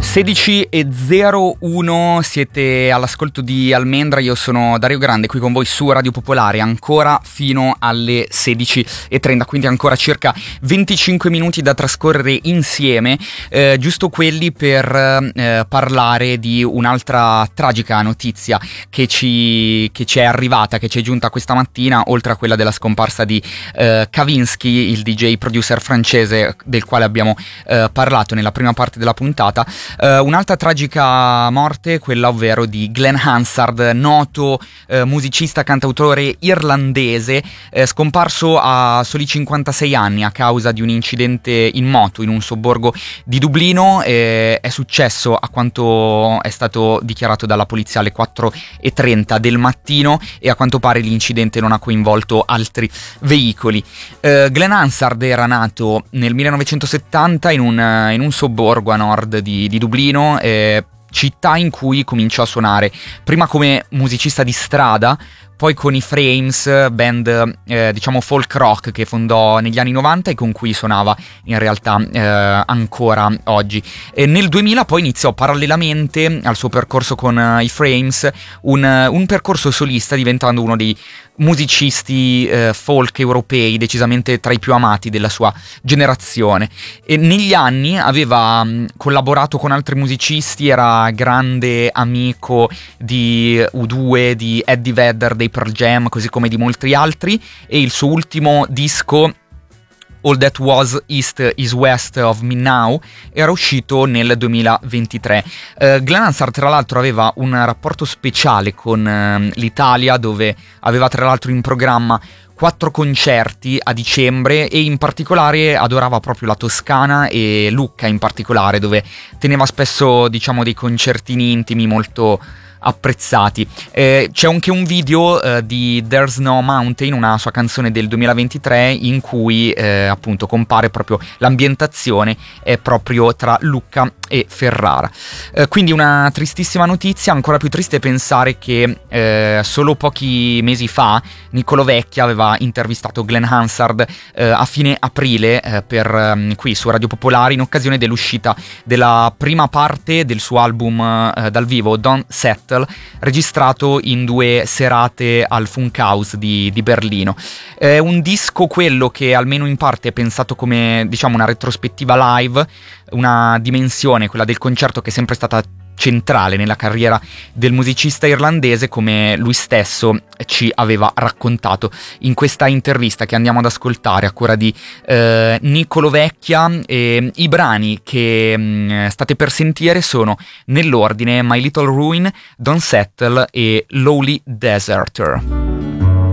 16:01, siete all'ascolto di Almendra, io sono Dario Grande qui con voi su Radio Popolare ancora fino alle 16:30, quindi ancora circa 25 minuti da trascorrere insieme, giusto quelli per parlare di un'altra tragica notizia che ci è arrivata, che ci è giunta questa mattina, oltre a quella della scomparsa di Kavinsky, il DJ producer francese del quale abbiamo parlato nella prima parte della puntata. Un'altra tragica morte, quella ovvero di Glen Hansard, noto musicista cantautore irlandese, scomparso a soli 56 anni a causa di un incidente in moto in un sobborgo di Dublino. È successo, a quanto è stato dichiarato dalla polizia, alle 4:30 del mattino, e a quanto pare l'incidente non ha coinvolto altri veicoli. Glen Hansard era nato nel 1970 in un sobborgo a nord di Dublino, città in cui cominciò a suonare prima come musicista di strada, poi con i Frames, band diciamo folk rock che fondò negli anni 90 e con cui suonava in realtà ancora oggi. E nel 2000 poi iniziò parallelamente al suo percorso con i Frames un percorso solista, diventando uno dei musicisti folk europei decisamente tra i più amati della sua generazione. E negli anni aveva collaborato con altri musicisti, era grande amico di U2, di Eddie Vedder, dei Pearl Jam, così come di molti altri, e il suo ultimo disco, All That Was East Is West of Me Now, era uscito nel 2023. Glen Hansard tra l'altro aveva un rapporto speciale con l'Italia, dove aveva tra l'altro in programma 4 concerti a dicembre, e in particolare adorava proprio la Toscana e Lucca in particolare, dove teneva spesso, diciamo, dei concertini intimi molto apprezzati. C'è anche un video di There's No Mountain, una sua canzone del 2023, in cui appunto compare proprio l'ambientazione è proprio tra Lucca e Ferrara. Quindi una tristissima notizia. Ancora più triste pensare che solo pochi mesi fa Niccolo Vecchia aveva intervistato Glen Hansard a fine aprile per qui su Radio Popolare, in occasione dell'uscita della prima parte del suo album dal vivo Don't Settle, registrato in 2 serate al Funkhaus di Berlino. È un disco quello che almeno in parte è pensato come, diciamo, una retrospettiva live, una dimensione, quella del concerto, che è sempre stata centrale nella carriera del musicista irlandese, come lui stesso ci aveva raccontato in questa intervista che andiamo ad ascoltare a cura di Niccolo Vecchia. I brani che state per sentire sono nell'ordine My Little Ruin, Don't Settle e Lowly Deserter.